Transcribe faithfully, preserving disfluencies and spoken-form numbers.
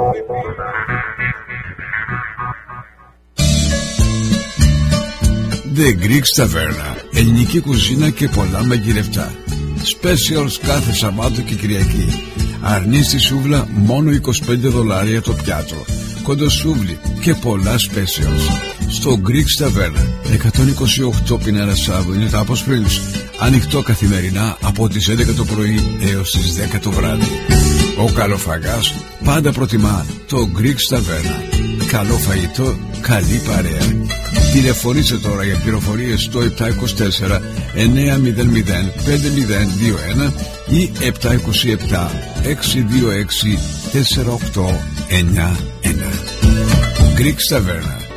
The Greek Taverna. Ελληνική κουζίνα και πολλά μαγειρευτά. Specials κάθε Σαββάτο και Κυριακή. Αρνί στη σούβλα μόνο είκοσι πέντε δολάρια το πιάτο. Κοντοσούβλι και πολλά specials. Στο Greek Taverna, εκατόν είκοσι οκτώ Pinellas Avenue, Tapos Springs. Ανοιχτό καθημερινά από τις έντεκα το πρωί έως τις δέκα το βράδυ. Ο καλοφαγάς πάντα προτιμά το Greek Taverna. Καλό φαγητό, καλή παρέα. Τηλεφωνήστε τώρα για πληροφορίες στο επτά είκοσι τέσσερα εννιά μηδέν μηδέν πέντε μηδέν δύο ένα ή επτά είκοσι επτά έξι δύο έξι τέσσερα οκτώ εννιά ένα. Greek Taverna.